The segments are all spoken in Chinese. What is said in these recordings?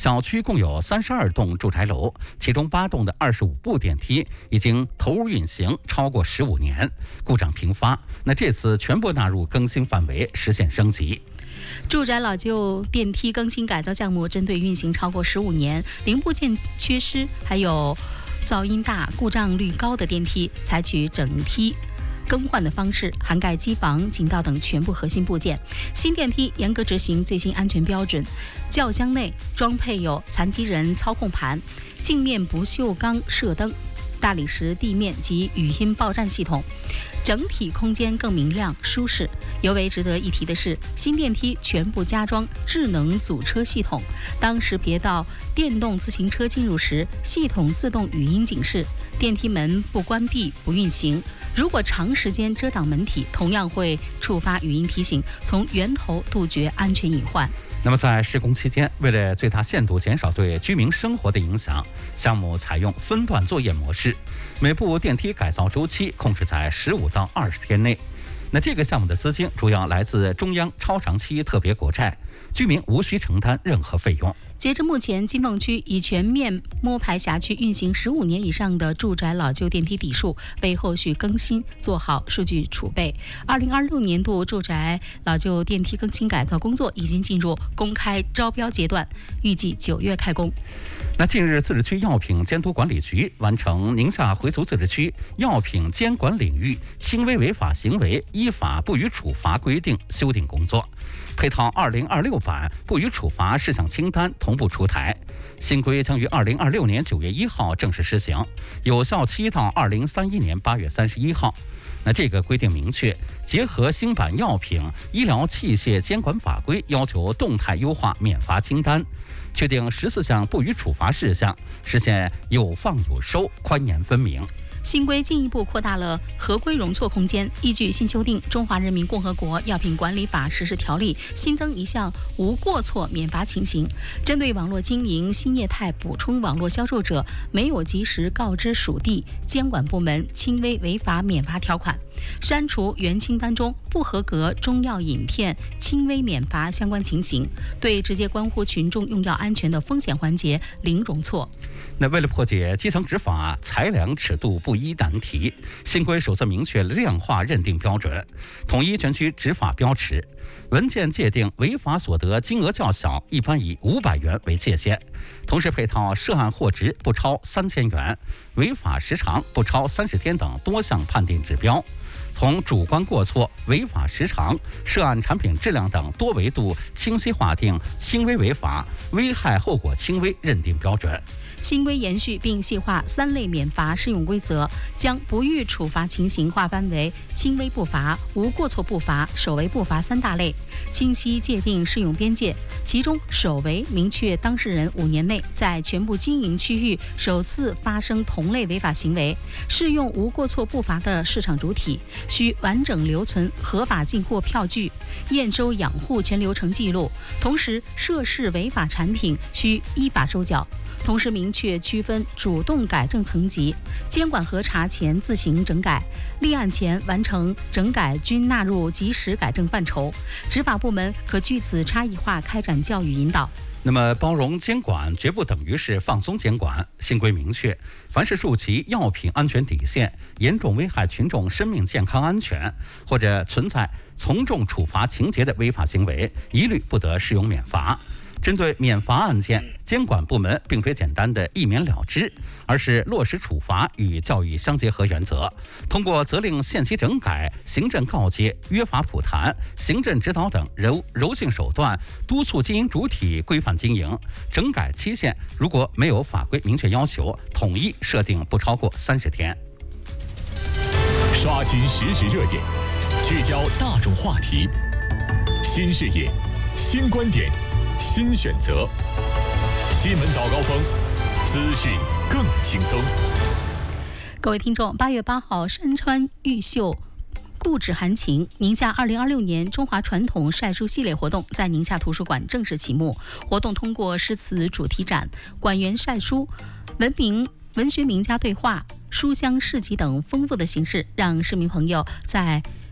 小区共有32栋住宅楼，其中8栋的25部电梯已经投入运行超过15年，故障频发。那这次全部纳入更新范围，实现升级。 住宅老旧电梯更新改造项目针对运行超过15年、零部件缺失，还有噪音大、故障率高的电梯，采取整梯更换的方式，涵盖机房、井道等全部核心部件。新电梯严格执行最新安全标准，轿厢内装配有残疾人操控盘、镜面不锈钢射灯、大理石地面及语音报站系统，整体空间更明亮舒适。尤为值得一提的是，新电梯全部加装智能阻车系统，当识别到电动自行车进入时，系统自动语音警示，电梯门不关闭不运行。如果长时间遮挡门体，同样会触发语音提醒，从源头杜绝安全隐患。 那么在施工期间，为了最大限度减少对居民生活的影响，项目采用分段作业模式，每部电梯改造周期控制在15到20天内。那这个项目的资金主要来自中央超长期特别国债，居民无需承担任何费用。 截至目前，金凤区已全面摸排辖区运行15年以上的住宅老旧电梯底数，为后续更新做好数据储备。2026年度住宅老旧电梯更新改造工作已经进入公开招标阶段，预计9月开工。 那近日，自治区药品监督管理局完成宁夏回族自治区药品监管领域轻微违法行为依法不予处罚规定修订工作，配套2026版不予处罚事项清单同步出台。新规将于2026年9月1号正式施行，有效期到2031年8月31号。那这个规定明确，结合新版药品医疗器械监管法规，要求动态优化免罚清单，确定14项不予处罚事项，实现有放有收，宽严分明。 新规进一步扩大了合规容错空间。依据新修订《中华人民共和国药品管理法实施条例》，新增一项无过错免罚情形，针对网络经营新业态补充网络销售者没有及时告知属地监管部门轻微违法免罚条款，删除原清单中不合格中药饮片轻微免罚相关情形，对直接关乎群众用药安全的风险环节零容错。 那为了破解基层执法裁量尺度不一难题，新规首次明确量化认定标准，统一全区执法标尺，文件界定违法所得金额较小，一般以500元为界限，同时配套涉案货值不超3000元、违法时长不超30天等多项判定指标，从主观过错、违法时长、涉案产品质量等多维度清晰划定轻微违法、危害后果轻微认定标准。 新规延续并细化3类免罚适用规则，将不予处罚情形划分为轻微不罚、无过错不罚、首违不罚3大类，清晰界定适用边界。其中首违明确当事人5年内在全部经营区域首次发生同类违法行为，适用无过错不罚的市场主体需完整留存合法进货票据、验收养护全流程记录，同时涉事违法产品需依法收缴。同时明确区分主动改正层级，监管核查前自行整改，立案前完成整改均纳入及时改正范畴，执法部门可据此差异化开展教育引导。 那么包容监管绝不等于是放松监管。新规明确，凡是触及药品安全底线、严重危害群众生命健康安全或者存在从重处罚情节的违法行为，一律不得适用免罚。针对免罚案件，监管部门并非简单的一免了之，而是落实处罚与教育相结合原则，通过责令限期整改、行政告诫、约法普谈、行政指导等柔性手段，督促经营主体规范经营。整改期限如果没有法规明确要求，统一设定不超过30天。 刷新实时热点，聚焦大众话题，新视野，新观点，新选择。新闻早高峰，资讯更轻松。 各位听众，8月8号，山川玉秀故纸含情宁夏2026年中华传统晒书系列活动在宁夏图书馆正式启幕。活动通过诗词主题展、馆员晒书、文学名家对话、书香市集等丰富的形式，让市民朋友在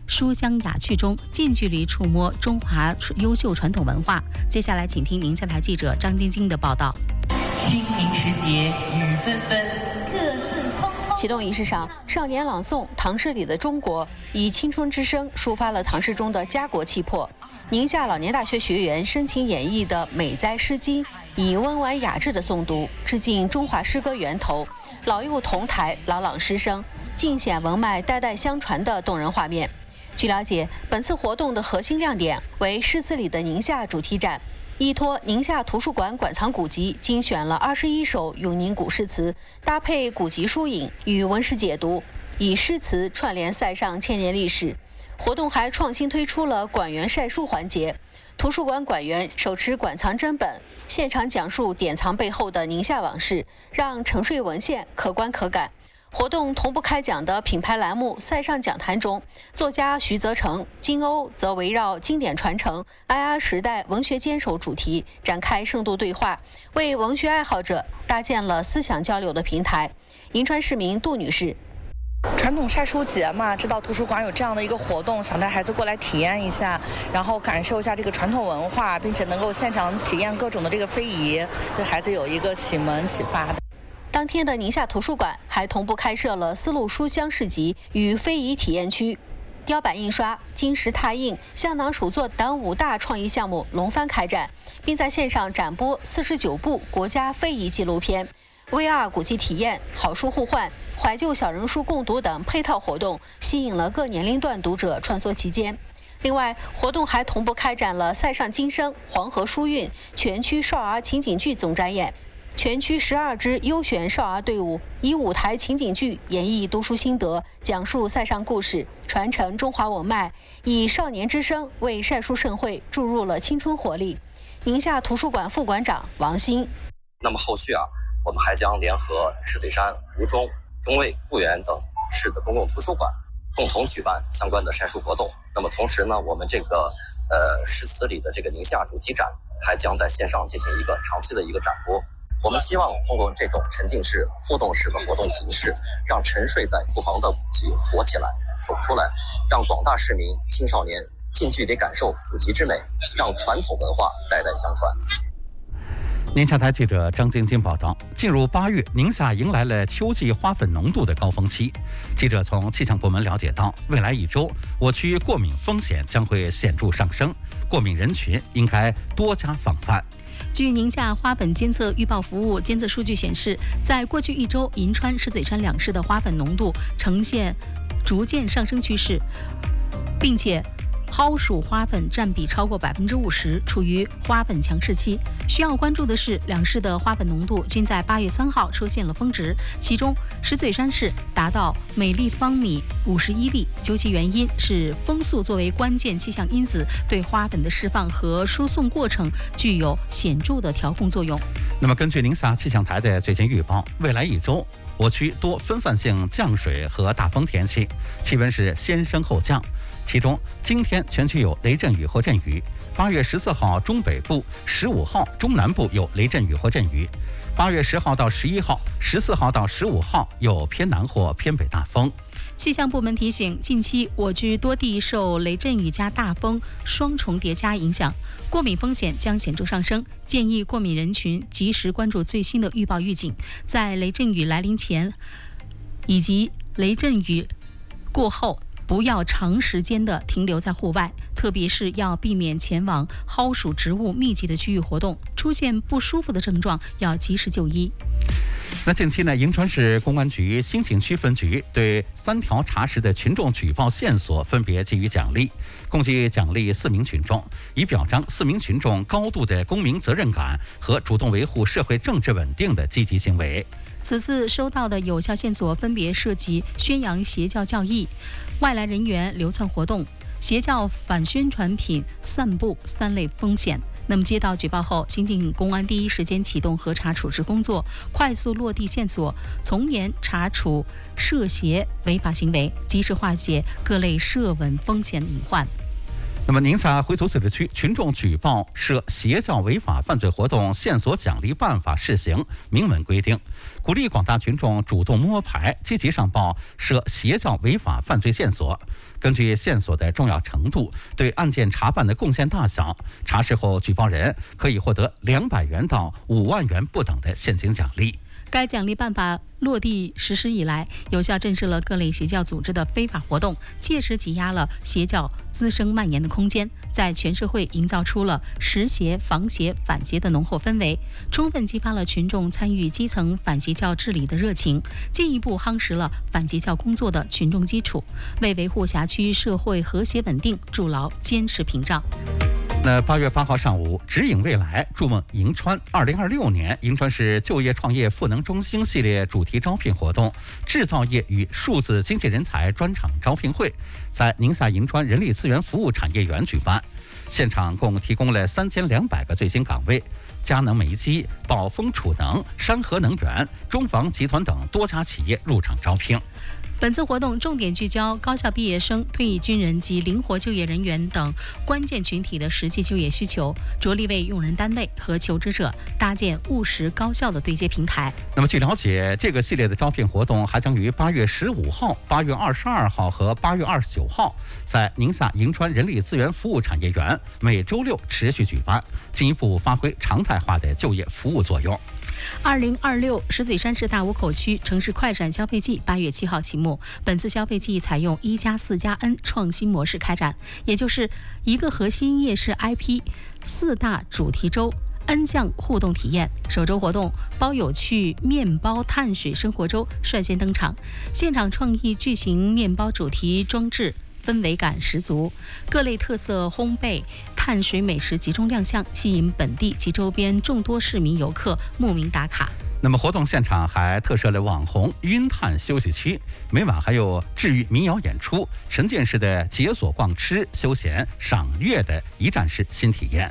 书香雅趣中近距离触摸中华优秀传统文化。接下来，请听宁夏台记者张晶晶的报道。 清明时节雨纷纷， 各自匆匆。启动仪式上，少年朗诵《唐诗里的中国》，以青春之声抒发了唐诗中的家国气魄。宁夏老年大学学员深情演绎的美哉诗经，以温婉雅致的诵读，致敬中华诗歌源头，老幼同台，朗朗诗声，尽显文脉代代相传的动人画面。据了解，本次活动的核心亮点为诗词里的宁夏主题展，依托宁夏图书馆馆藏古籍，精选了21首永宁古诗词，搭配古籍书影与文史解读，以诗词串联塞上千年历史。活动还创新推出了馆员晒书环节，图书馆馆员手持馆藏真本，现场讲述典藏背后的宁夏往事，让沉睡文献可观可感。活动同步开讲的品牌栏目塞上讲坛中，作家徐泽成、金欧则围绕经典传承、II 时代文学坚守主题展开深度对话，为文学爱好者搭建了思想交流的平台。银川市民杜女士。 传统晒书节嘛，知道图书馆有这样的一个活动，想带孩子过来体验一下，然后感受一下这个传统文化，并且能够现场体验各种的这个非遗，对孩子有一个启蒙启发的。 当天的宁夏图书馆还同步开设了丝路书香市集与非遗体验区，雕版印刷、金石拓印、香囊手作等5大创意项目轮番开展，并在线上展播49部国家非遗纪录片。VR 古籍体验、好书互换、怀旧小人书共读等配套活动，吸引了各年龄段读者穿梭其间。另外，活动还同步开展了塞上今生、黄河书韵全区少儿情景剧总展演，全区12支优选少儿队伍以舞台情景剧演绎读书心得，讲述塞上故事，传承中华文脉，以少年之声为晒书盛会注入了青春活力。宁夏图书馆副馆长王鑫。 那么后续我们还将联合石嘴山、吴中、中卫、固原等市的公共图书馆，共同举办相关的晒书活动。那么同时呢，我们这个诗词里的这个宁夏主题展，还将在线上进行一个长期的一个展播。我们希望通过这种沉浸式、互动式的活动形式，让沉睡在库房的古籍活起来、走出来，让广大市民、青少年近距离感受古籍之美，让传统文化代代相传。 宁夏台记者张晶晶报道，进入8月，宁夏迎来了秋季花粉浓度的高峰期。记者从气象部门了解到，未来1周，我区过敏风险将会显著上升，过敏人群应该多加防范。 据宁夏花粉监测预报服务监测数据显示，在过去1周，银川、石嘴川2市的花粉浓度呈现逐渐上升趋势，并且蒿属花粉占比超过50%，处于花粉强势期。需要关注的是，2市的花粉浓度均在8月3号出现了峰值，其中石嘴山市达到每立方米51粒。究其原因是风速作为关键气象因子，对花粉的释放和输送过程具有显著的调控作用。 那么根据宁夏气象台的最新预报，未来1周，我区多分散性降水和大风天气，气温是先升后降。其中，今天全区有雷阵雨或阵雨。8月14号中北部、15号中南部有雷阵雨或阵雨。8月10号到11号、14号到15号有偏南或偏北大风。 气象部门提醒，近期我区多地受雷阵雨加大风双重叠加影响，过敏风险将显著上升，建议过敏人群及时关注最新的预报预警，在雷阵雨来临前以及雷阵雨过后，不要长时间的停留在户外，特别是要避免前往蒿属植物密集的区域活动，出现不舒服的症状要及时就医。 那近期呢，银川市公安局兴庆区分局对3条查实的群众举报线索分别给予奖励，共计奖励4名群众，以表彰4名群众高度的公民责任感和主动维护社会政治稳定的积极行为。 此次收到的有效线索分别涉及宣扬邪教教义、外来人员流窜活动、邪教反宣传品散布3类风险。那么接到举报后，兴庆公安第一时间启动核查处置工作，快速落地线索，从严查处涉邪违法行为，及时化解各类涉稳风险隐患。 那么，宁夏回族自治区群众举报涉邪教违法犯罪活动线索奖励办法试行明文规定，鼓励广大群众主动摸排，积极上报涉邪教违法犯罪线索。 根据线索的重要程度、对案件查办的贡献大小，查实后举报人可以获得200元到5万元不等的现金奖励。 该奖励办法落地实施以来，有效震慑了各类邪教组织的非法活动，切实挤压了邪教滋生蔓延的空间，在全社会营造出了实邪、防邪、反邪的浓厚氛围，充分激发了群众参与基层反邪教治理的热情，进一步夯实了反邪教工作的群众基础，为维护辖区社会和谐稳定筑牢坚实屏障。 那8月8号上午，指引未来，筑梦银川2026年银川市就业创业赋能中心系列主题招聘活动制造业与数字经济人才专场招聘会在宁夏银川人力资源服务产业园举办，现场共提供了3200个最新岗位，佳能煤机、宝丰储能、山河能源、中房集团等多家企业入场招聘。 本次活动重点聚焦高校毕业生、退役军人及灵活就业人员等关键群体的实际就业需求，着力为用人单位和求职者搭建务实高效的对接平台。 那么据了解，这个系列的招聘活动还将于8月15号、8月22号和8月29号在宁夏银川人力资源服务产业园每周6持续举办，进一步发挥常态化的就业服务作用。 2026石嘴山市大武口区城市快闪消费季8月7号启幕。本次消费季采用1+4+N 创新模式开展，也就是一个核心夜市 IP、4大主题周、N 项互动体验。首周活动包有趣面包碳水生活周率先登场，现场创意巨型面包主题装置氛围感十足，各类特色烘焙、碳水美食集中亮相，吸引本地及周边众多市民游客慕名打卡。 那么活动现场还特设了网红晕碳休息区，每晚还有治愈民谣演出，沉浸式的解锁逛吃、休闲、赏月的一站式新体验。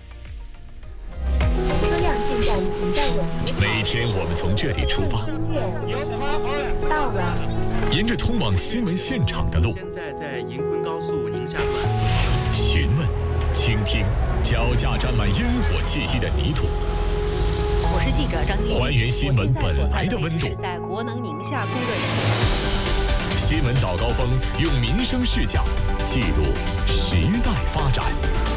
每天我们从这里出发， 到了， 沿着通往新闻现场的路， 现在在银昆高速宁夏段4号， 询问、倾听脚下沾满烟火气息的泥土。 我是记者张晶， 还原新闻本来的温度。 是在国能宁夏供热站。 新闻早高峰用民生视角记录时代发展。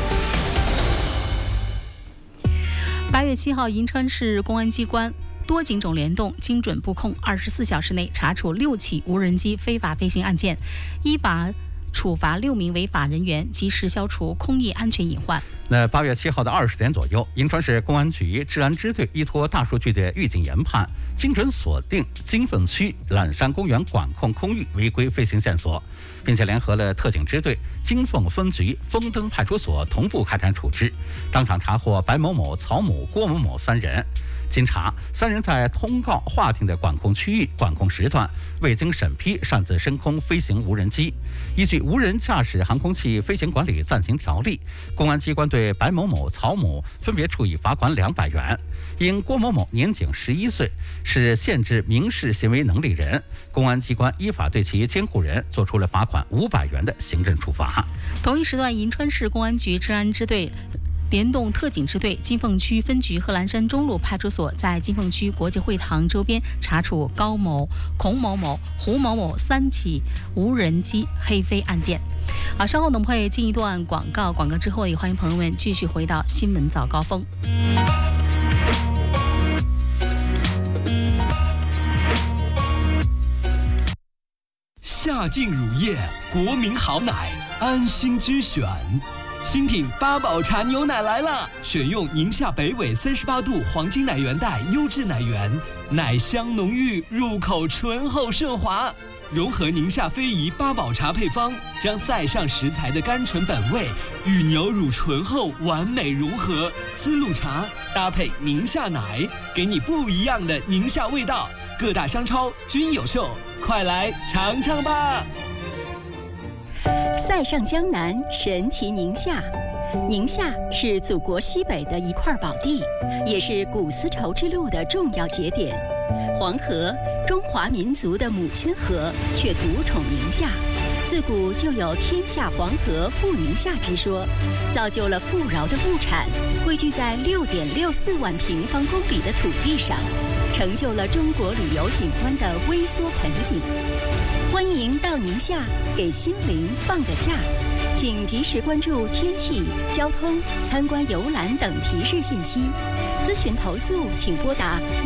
8月7号，银川市公安机关多警种联动，精准布控，24小时内查处6起无人机非法飞行案件，依法处罚6名违法人员，及时消除空域安全隐患。 那8月7号的20点左右，银川市公安局治安支队依托大数据的预警研判，精准锁定金凤区揽山公园管控空域违规飞行线索，并且联合了特警支队、金凤分局、枫灯派出所同步开展处置，当场查获白某某、曹某、郭某某3人。经查，3人在通告划定的管控区域、管控时段未经审批擅自升空飞行无人机。依据《无人驾驶航空器飞行管理暂行条例》，公安机关对白某某、曹某分别处以罚款200元。因郭某某年仅11岁，是限制民事行为能力人，公安机关依法对其监护人作出了罚款500元的行政处罚。 同一时段，银川市公安局治安支队联动特警支队、金凤区分局和蓝山中路派出所，在金凤区国际会堂周边查处高某、孔某某、胡某某3起无人机黑飞案件。好，稍后我们会进一段广告，广告之后也欢迎朋友们继续回到新闻早高峰。 夏净乳业，国民好奶，安心之选。新品八宝茶牛奶来了，选用宁夏北纬38度黄金奶源带优质奶源，奶香浓郁，入口醇厚顺滑，融合宁夏非遗八宝茶配方，将塞上食材的甘醇本味与牛乳醇厚完美融合，丝路茶搭配宁夏奶，给你不一样的宁夏味道。各大商超均有售，快来尝尝吧！ 塞上江南，神奇宁夏。宁夏是祖国西北的一块宝地，也是古丝绸之路的重要节点。黄河，中华民族的母亲河，却独宠宁夏， 自古就有天下黄河赴宁夏之说，造就了富饶的物产汇聚在6.64万平方公里的土地上，成就了中国旅游景观的微缩盆景。欢迎到宁夏给心灵放个假，请及时关注天气、交通、参观游览等提示信息。咨询投诉请拨打